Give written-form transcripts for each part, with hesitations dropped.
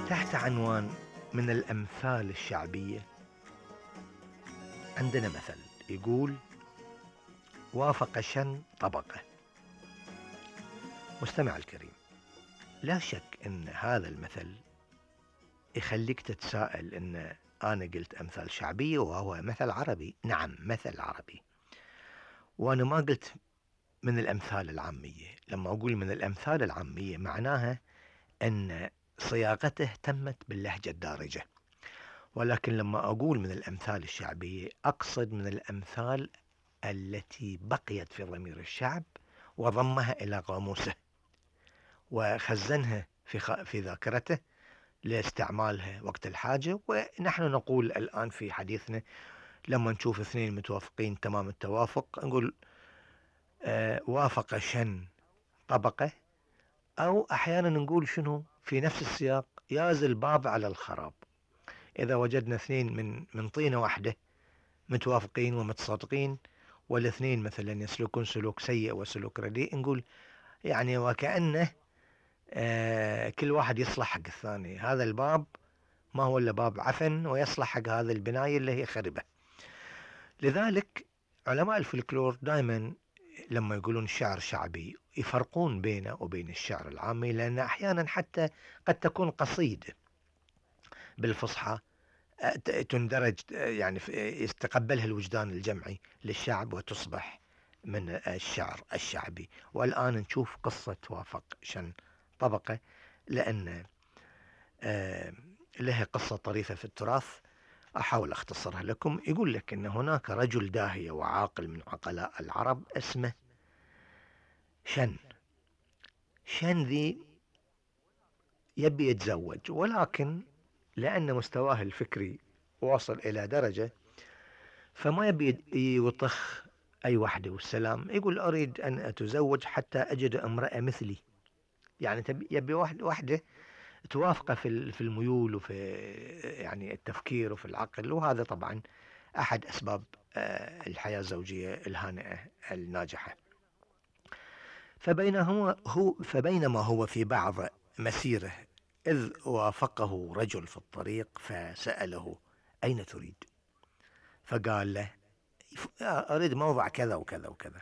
تحت عنوان من الأمثال الشعبية عندنا مثل يقول: وافق شن طبقة. مستمع الكريم، لا شك أن هذا المثل يخليك تتساءل أن أنا قلت أمثال شعبية وهو مثل عربي. نعم، مثل عربي، وأنا ما قلت من الأمثال العامية. لما أقول من الأمثال العامية معناها أن صياغته تمت باللهجة الدارجة، ولكن لما أقول من الأمثال الشعبية أقصد من الأمثال التي بقيت في ضمير الشعب وضمها إلى قاموسه وخزنها في ذاكرته لاستعمالها وقت الحاجة. ونحن نقول الآن في حديثنا لما نشوف اثنين متوافقين تمام التوافق نقول وافق شن طبقة، أو أحيانا نقول شنو في نفس السياق: ياز الباب على الخراب. إذا وجدنا اثنين من طينة واحدة متوافقين ومتصادقين، والاثنين مثلا يسلكون سلوك سيء وسلوك رديء، نقول يعني وكأنه كل واحد يصلح حق الثاني. هذا الباب ما هو إلا باب عفن ويصلح حق هذا البناية اللي هي خربة. لذلك علماء الفلكلور دائما لما يقولون شعر شعبي يفرقون بينه وبين الشعر العامي، لأن أحيانا حتى قد تكون قصيدة بالفصحى تندرج، يعني يستقبلها الوجدان الجمعي للشعب وتصبح من الشعر الشعبي. والآن نشوف قصة وافق شن طبقة، لأن لها قصة طريفة في التراث أحاول أختصرها لكم. يقول لك أن هناك رجل داهية وعاقل من عقلاء العرب اسمه شن. شن ذي يبي يتزوج، ولكن لأن مستواه الفكري واصل إلى درجة فما يبي يوطخ أي وحدة والسلام. يقول: أريد أن أتزوج حتى أجد امرأة مثلي. يعني يبي واحدة توافقه في الميول وفي يعني التفكير وفي العقل، وهذا طبعا أحد أسباب الحياة الهانئة الناجحة. فبينما هو في بعض مسيره إذ وافقه رجل في الطريق فسأله: أين تريد؟ فقال له: أريد موضع كذا وكذا وكذا.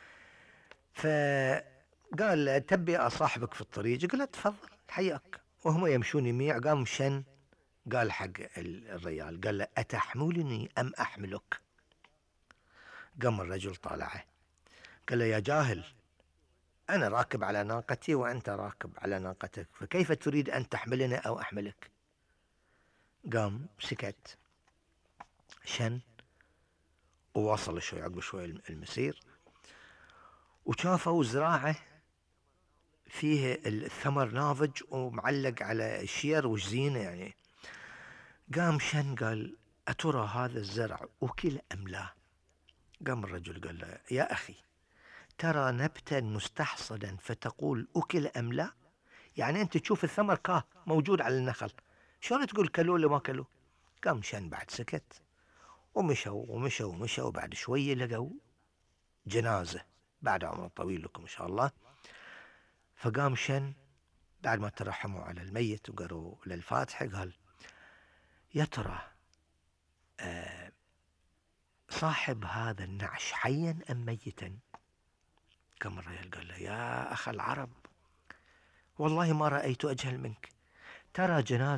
فقال له: تبي أصاحبك في الطريق؟ قال له: تفضل حياك. وهم يمشون يميع قام شن قال حق الرجال، قال له: أتحملني أم أحملك؟ قام الرجل طالعه قال له: يا جاهل، أنا راكب على ناقتي وأنت راكب على ناقتك، فكيف تريد أن تحملنا أو أحملك؟ قام سكت شن وواصل شوي عقب شوي المسير، وشافوا زراعة فيه الثمر ناضج ومعلق على الشير وش زينه يعني. قام شن قال: أترى هذا الزرع أكل أم لا؟ قام الرجل قال له: يا أخي، ترى نبتا مستحصدا فتقول أكل أم لا؟ يعني أنت تشوف الثمر موجود على النخل، شلون تقول كلوا ولا ما كلوا؟ قام شن بعد سكت ومشوا ومشوا ومشوا، وبعد شوية لقوا جنازة بعد عمر طويل لكم إن شاء الله. فقام شن بعد ما ترحموا على الميت وقروا للفاتحة قال: يا ترى صاحب هذا النعش حيا أم ميتا؟ قام الرجال قال له: يا أخ العرب، والله ما رأيت أجهل منك. ترى جنازة